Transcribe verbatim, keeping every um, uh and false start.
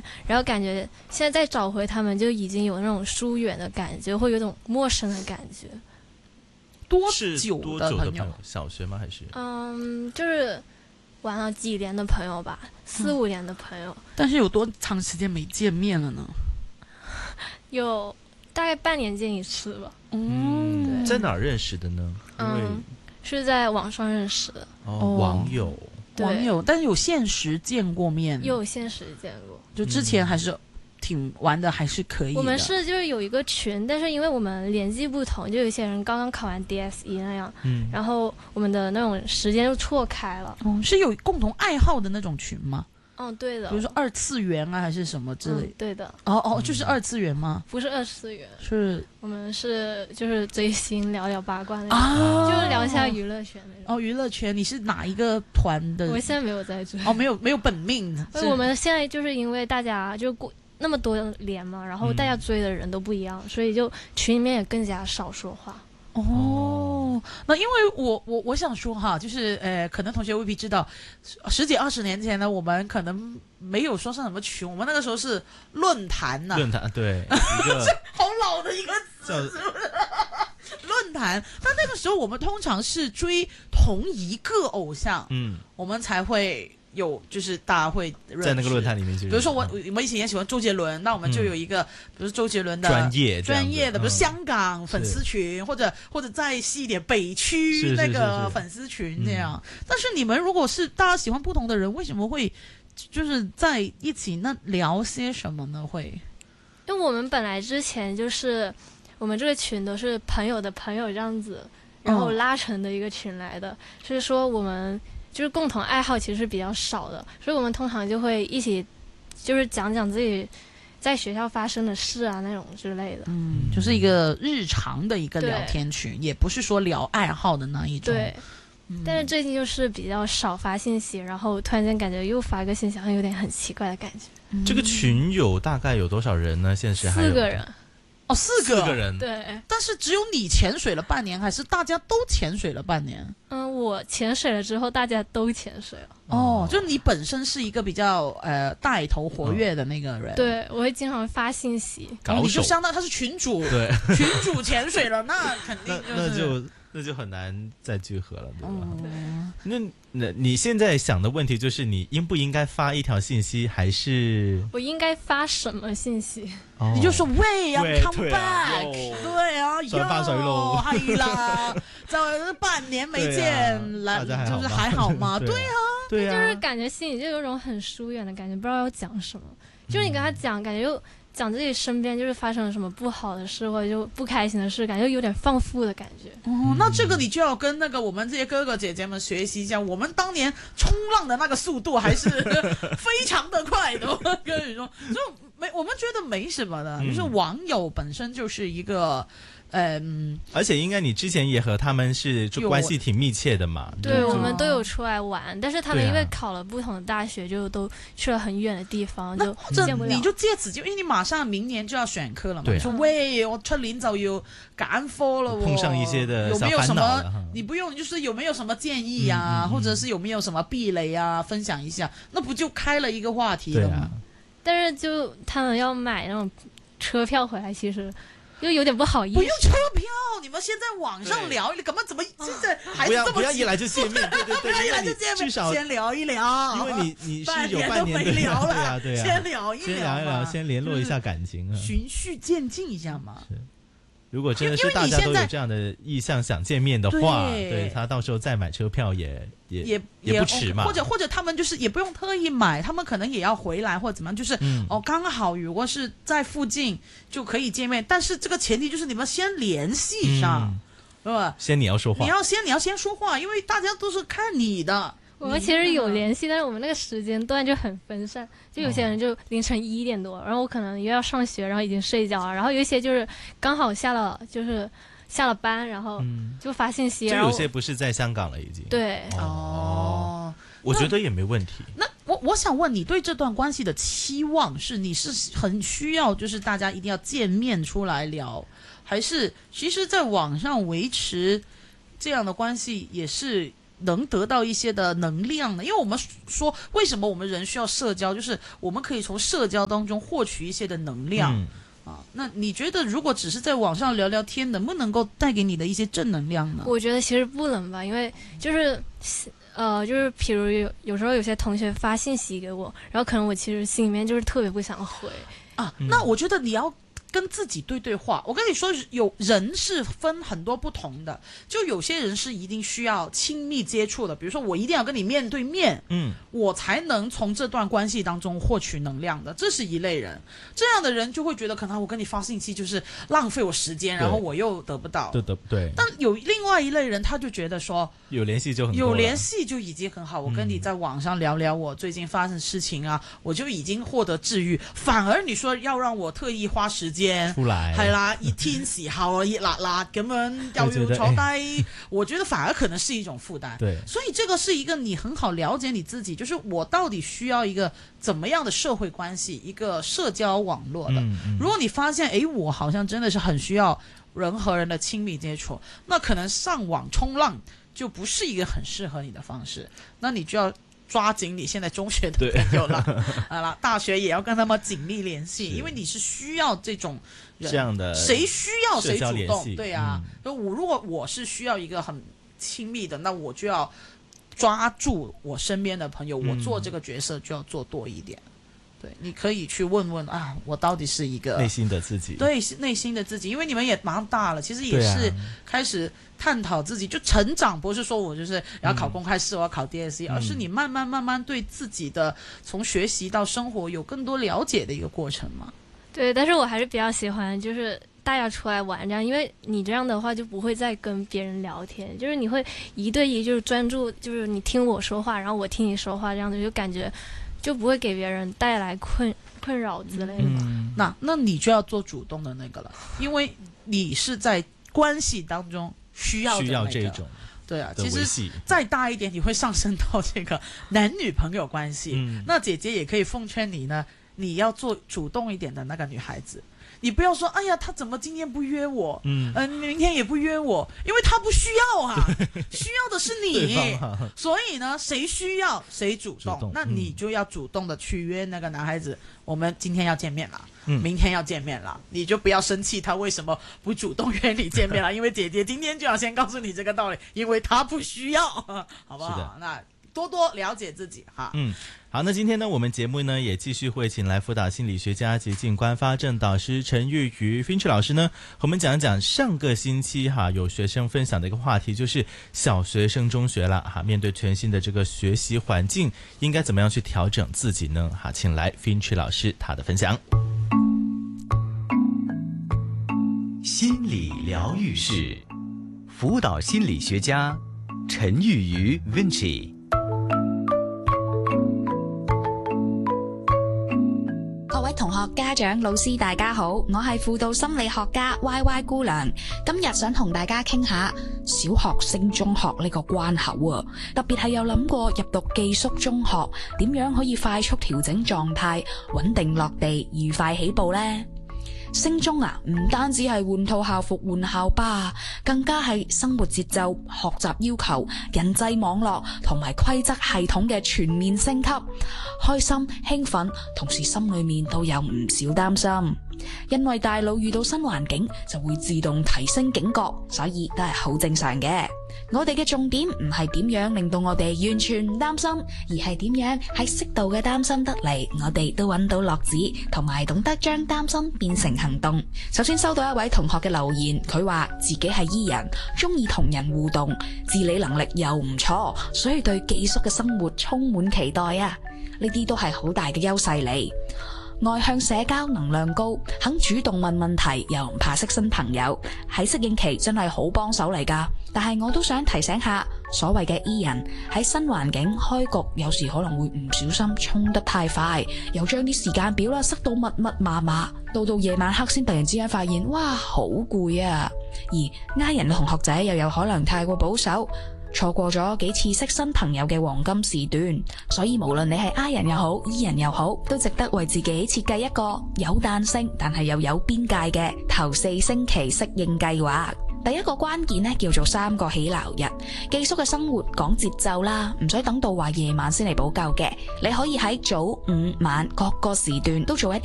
然后感觉现在再找回他们就已经有那种疏远的感觉，会有种陌生的感觉。 多是久多久的的朋友？ 朋友？小学吗？还是？ 嗯，就是玩了几年的朋友吧，四五年的朋友。 但是有多长时间没见面了呢？ 有大概半年见一次吧。 嗯， 对在哪儿认识的呢？因为、 嗯，是在网上认识的。 哦， 哦网友。 网友，但是有现实见过面， 又有现实见过。 就之前还是挺玩的，还是可以的。 我们是就是有一个群，但是因为我们年纪不同，就有些人刚刚考完 D S E 那样， 嗯， 然后我们的那种时间就错开了。 哦，是有共同爱好的那种群吗？ 嗯，对的。 比如说二次元啊，还是什么之类？ 嗯、对的。 哦哦，就是二次元吗？ 不是二次元， 是我们是就是追星，聊聊八卦那种， 啊， 就是聊一下娱乐圈那种。 哦，娱乐圈，你是哪一个团的？ 我现在没有在追。 哦，没有没有本命。 所以我们现在就是因为大家就过那么多年嘛，然后大家追的人都不一样，嗯、所以就群里面也更加少说话。 哦，那因为我我我想说哈，就是呃，可能同学未必知道，十几二十年前呢，我们可能没有说上什么群，我们那个时候是论坛呐， 论坛对，一个好老的一个词，是不是？论坛，但那个时候我们通常是追同一个偶像， 嗯， 我们才会。有就是大家会在那个论坛里面， 比如说我我们以前也喜欢周杰伦，那我们就有一个，嗯、比如周杰伦的专业专业的，比如香港嗯、 粉丝群，或者或者再细一点北区那个粉丝群这样。是是是是但是你们如果是大家喜欢不同的人，为什么会就是在一起？那聊些什么呢？会？ 因为我们本来之前就是我们这个群都是朋友的朋友这样子，然后拉成的一个群来的，所以说我们。就是共同爱好其实是比较少的，所以我们通常就会一起，就是讲讲自己在学校发生的事啊那种之类的。 嗯，就是一个日常的一个聊天群，也不是说聊爱好的那一种。 对，嗯、但是最近就是比较少发信息，然后突然间感觉又发个信息，好像有点很奇怪的感觉。 嗯、 这个群有大概有多少人呢？现实还有四个人。 哦，四个， 四个人， 对， 但是只有你潜水了半年，还是大家都潜水了半年？ 嗯，我潜水了之后，大家都潜水了。 哦，就你本身是一个比较呃带头活跃的那个人， 哦、对，我会经常发信息， 哦，你就相当他是群主， 对， 群主潜水了，那肯定、就是、 那那就那就很难再聚合了，对吧？ 嗯、 那那你现在想的问题就是你应不应该发一条信息，还是我应该发什么信息？ 哦、 你就說喂啊 ，come 對 back，對啊， 上翻水路， 係啦，就半年沒見，來、啊、就是還好嘛，對啊， 對啊， 就是感覺心裡就有種很疏遠的感覺，不知道要講什麼。就是你跟他講，感覺又講自己身邊就是發生了什麼不好的事或者就不開心的事，感覺有點放負的感覺。 哦，那這個你就要跟那個我們這些哥哥姐姐們學習一下，我們當年衝浪的那個速度還是非常的快的。我跟你說，就沒我們覺得沒什麼的，嗯、就是網友本身就是一個。嗯， 而且應該你之前也和他們是就關係挺密切的嘛。 對，我們都有出來玩，但是他們因為考了不同的大學，就都去了很遠的地方，就見不了。 你就借此就因為你馬上明年就要選科了嘛， 對、啊， 說喂，我出年就要揀科了， 碰上一些的有沒有什麼？ 嗯、 你不用，就是有沒有什麼建議啊，嗯嗯嗯、或者是有沒有什麼避雷啊，分享一下，那不就開了一個話題了嗎？ 啊、 但是就他們要買那種車票回來，其實。又有點不好意思。 不用車票，你們先在網上聊，你幹嘛怎麼現在還是這麼？ 不要一來就見面，對對對， 不要一來就見面， 至少先聊一聊。 因為你你是有半年都沒聊了， 對啊對啊， 先聊一聊， 先聊一聊，先聯絡一下感情啊， 循序漸進一下嘛。 是，如果真的是大家都有這樣的意向想見面的話，對，對他到時候再買車票也也也也不遲嘛。 或者或者他們就是也不用特意買，他們可能也要回來或者怎麼樣，就是、嗯、哦剛好如果是在附近就可以見面，但是這個前提就是你們先聯繫上，是、嗯、吧？ 先你要說話， 你要先你要先說話，因為大家都是看你的。 我們其實有聯繫，但是我們那個時間段就很分散，就有些人就凌晨一點多，然後我可能又要上學，然後已經睡覺了，然後有一些就是剛好下了就是下了班，然後就發信息。 就有些不是在香港了已經。 對哦， 我覺得也沒問題。 那我我想問你對這段關係的期望是，你是很需要就是大家一定要見面出來聊，還是其實在網上維持這樣的關係也是能得到一些的能量呢？因为我们说为什么我们人需要社交，就是我们可以从社交当中获取一些的能量。嗯啊，那你觉得如果只是在网上聊聊天，能不能够带给你的一些正能量呢？ 我觉得其实不能吧，因为就是呃，就是比如有有时候有些同学发信息给我，然后可能我其实心里面就是特别不想回啊。那我觉得你要跟自己对对话。我跟你说，有人是分很多不同的，就有些人是一定需要亲密接触的，比如说我一定要跟你面对面，嗯，我才能从这段关系当中获取能量的，这是一类人。这样的人就会觉得可能我跟你发信息就是浪费我时间，然后我又得不到， 对对对。 但有另外一类人，他就觉得说有联系就很多了， 有联系就已经很好。我跟你在網上聊聊我最近發生的事情啊，嗯、我就已經獲得治愈。反而你說要讓我特意花時間出來， 係啦，熱天時候熱辣辣咁樣又要坐低，我覺得反而可能是一種負擔。 對， 所以這個是一個你很好了解你自己，就是我到底需要一個怎麼樣的社會關係，一個社交網絡的。嗯嗯、如果你發現，誒，我好像真的是很需要人和人的親密接觸，那可能上網衝浪就不是一個很適合你的方式，那你就要抓緊你現在中學的朋友了，好了，大學也要跟他們緊密聯繫，因為你是需要這種人， 這樣的誰需要誰主動，對啊， 嗯、 我如果我是需要一個很親密的，那我就要抓住我身邊的朋友，我做這個角色就要做多一點。對，你可以去問問啊，我到底是一個內心的自己， 對，內心的自己，因為你們也蠻大了，其實也是開始探討自己，就成長，不是說我就是要考公開試，嗯、我要考 D S E， 而是你慢慢慢慢對自己的從學習到生活有更多了解的一個過程嘛。 對，但是我還是比較喜歡就是大家出來玩這樣，因為你這樣的話就不會再跟別人聊天，就是你會一對一就是專注，就是你聽我說話，然後我聽你說話，這樣子就感覺就不會給別人帶來困困擾之類的嘛。 嗯、那那你就要做主動的那個了，因為你是在關係當中需要、那個、 需要這種。 對啊，其實再大一點，你會上升到這個男女朋友關係。嗯、那姐姐也可以奉勸你呢，你要做主動一點的那個女孩子。你不要說，哎呀，他怎麼今天不約我？嗯，呃，明天也不約我，因為他不需要啊，需要的是你。所以呢，誰需要誰主動，主動，那你就要主動的去約那個男孩子。嗯、我們今天要見面了，嗯、明天要見面了，你就不要生氣，他為什麼不主動約你見面了？因為姐姐今天就要先告訴你這個道理，因為他不需要，好不好？那多多了解自己哈。嗯。 好，那今天呢，我們節目呢也繼續會請來輔導心理學家及進關發證導師陳玉瑜 Finch 老師呢，和我們講一講上個星期哈有學生分享的一個話題，就是小學升中學了哈，面對全新的這個學習環境，應該怎麼樣去調整自己呢？哈，請來 Finch 老師他的分享。 心理療癒室，輔導心理學家陳玉瑜 Vinci。 同學、家長、老師大家好，我係輔導心理學家 Y Y 姑娘，今日想同大家傾下小學升中學呢個關口啊，特別係有諗過入讀寄宿中學，點樣可以快速調整狀態，穩定落地，愉快起步呢？升中啊，唔單止係換套校服換校巴，更加係生活節奏、學習要求、人際網絡同埋規則系統嘅全面升級。開心、興奮，同時心裏面都有唔少擔心，因為大腦遇到新環境就會自動提升警覺，所以都係好正常嘅。我哋嘅重點唔係點樣令到我哋完全唔擔心，而係點樣喺適度嘅擔心得嚟，我哋都揾到樂子，同埋懂得將擔心變成行動。首先收到一位同學嘅留言，佢話自己係 E 人，中意同人互動，自理能力又唔錯，所以對寄宿嘅生活充滿期待啊！呢啲都係好大嘅優勢嚟。外向社交能量高，肯主動問問題，又唔怕識新朋友，喺適應期真係好幫手嚟㗎。但係我都想提醒下，所謂嘅 E 人喺新環境開局，有時可能會唔小心衝得太快，又將啲時間表啦塞到密密麻麻，到到夜晚黑先突然之間發現，哇，好攰啊！而挨人嘅同學仔又有可能太過保守，錯過咗幾次識新朋友嘅黃金時段，所以無論你係 I 人又好 E 人又好，都值得為自己設計一個有彈性但係又有邊界嘅頭四星期適應計劃。 第一個關鍵呢叫做三個起鬧日。寄宿嘅生活講節奏啦，唔使等到話夜晚先嚟補救嘅，你可以喺早午晚各個時段都做一啲